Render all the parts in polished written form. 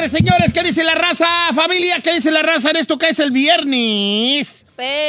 alegre, señores. ¿Qué dice la raza? Familia, ¿qué dice la raza en esto que es el viernes?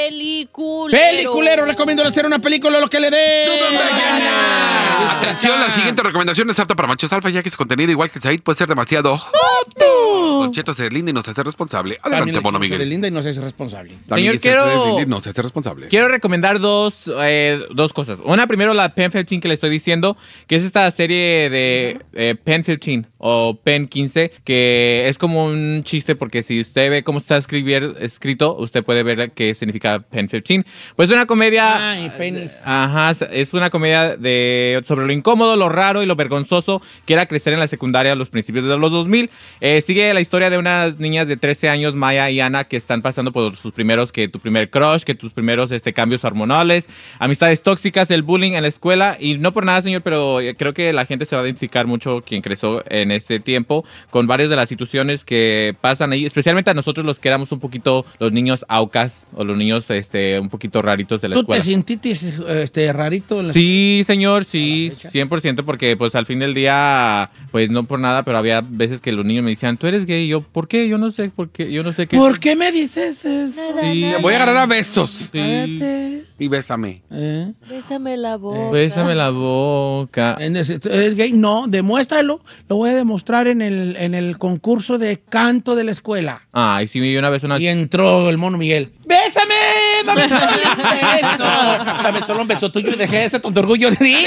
Peliculero. Recomiendo hacer una película lo que le dé. Atención, la siguiente recomendación es apta para machos alfa, ya que su contenido, igual que el Said, puede ser demasiado Don Cheto se deslinda y nos hace responsable. Adelante, Bono Miguel. Se deslinda y nos hace responsable. Señor, quiero recomendar dos cosas. Una, primero, la Pen 15 que le estoy diciendo, que es esta serie de Pen 15 o Pen 15, que es como un chiste, porque si usted ve cómo está escrito, usted puede ver qué significa Pen 15. Pues es una comedia... Ay, penis. Ajá, es una comedia sobre lo incómodo, lo raro y lo vergonzoso que era crecer en la secundaria a los principios de los 2000. Sigue la historia de unas niñas de 13 años, Maya y Ana, que están pasando por sus primeros, que tu primer crush, que tus primeros cambios hormonales, amistades tóxicas, el bullying en la escuela. Y no por nada, señor, pero creo que la gente se va a identificar mucho, quien creció en este tiempo, con varias de las situaciones que pasan ahí, especialmente a nosotros los que éramos un poquito los niños aucas o los niños un poquito raritos de la escuela. ¿Tú te sentiste rarito? Sí, señor, sí, 100%, porque pues al fin del día, pues no por nada, pero había veces que los niños me decían, ¿tú eres gay? Y yo, ¿por qué? Yo no sé, ¿por qué? Yo no sé qué. ¿Por qué me dices eso? Sí. Te voy a agarrar a besos. Cállate. Y bésame. Bésame la boca. Bésame la boca. ¿Eres gay? No, demuéstralo. Lo voy a demostrar en el concurso de canto de la escuela. Ay, sí, una vez Y entró el mono Miguel. ¡Bésame! ¡Dame solo un beso! Dame solo un beso tuyo y dejé ese tonto orgullo de ti.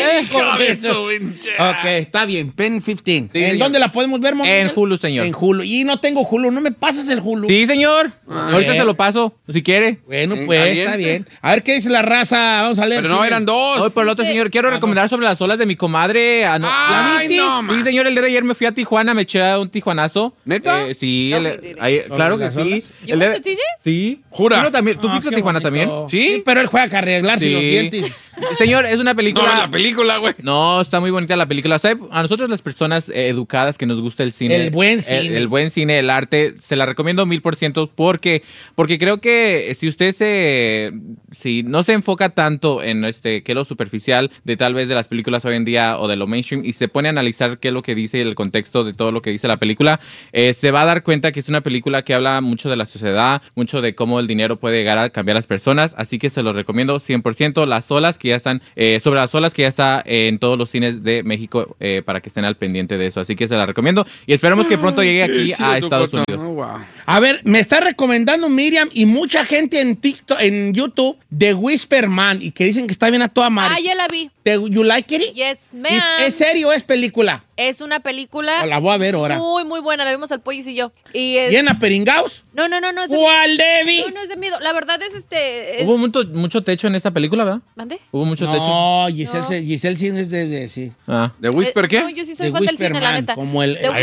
Ok, está bien. Pen 15. Sí, ¿En dónde la podemos ver, mono En Miguel? Hulu, señor. En Hulu. Y no tengo Hulu. ¿No me pasas el Hulu? Sí, señor. Ahorita se lo paso, si quiere. Bueno, pues, está bien. A ver qué dice la raza. Vamos a leer. Pero no, eran dos. Hoy por el otro, señor, quiero recomendar sobre las olas de mi comadre. Ay, no, man. Sí, señor, el día de ayer me fui a Tijuana, me eché un tijuanazo. ¿Neta? Sí, No, me diré. claro que ¿Las sí. olas? ¿You went to TJ? Sí. ¿Juras? ¿Tú fuiste a qué Tijuana bonito. también? ¿Sí? Pero él juega a arreglarse Sí. los dientes. Señor, es una película... No, la película, güey. No, está muy bonita la película. ¿Sabe? A nosotros las personas educadas que nos gusta el cine. El buen cine. El buen cine, el arte, se la recomiendo 1000% porque creo que si no se enfoca tanto en que es lo superficial de tal vez de las películas hoy en día o de lo mainstream y se pone a analizar qué es lo que dice el contexto de todo lo que dice la película, se va a dar cuenta que es una película que habla mucho de la sociedad, mucho de cómo el dinero puede llegar a cambiar a las personas, así que se los recomiendo 100%. Las olas que ya están, sobre las olas que ya está en todos los cines de México, para que estén al pendiente de eso, así que se la recomiendo y esperemos que pronto llegue aquí a Estados Unidos. Oh, wow. A ver, me está recomendando Miriam y mucha gente en TikTok, en YouTube, The Whisper Man, y que dicen que está bien a toda madre. Ah, ya la vi. You like it? Yes, ma'am. ¿Es serio o es película? Es una película La voy a ver ahora. muy, muy buena. La vimos al Pollis y yo. Y es... ¿Llena peringaos? No, es de ¿Cuál, Debbie? No es de miedo. La verdad es Hubo mucho techo en esta película, ¿verdad? ¿Mande? Hubo mucho techo. No, Giselle sí es de sí. Ah. ¿De Whisper qué? No, yo sí soy The fan del Whisper cine, la Man, neta. como el- The Ay,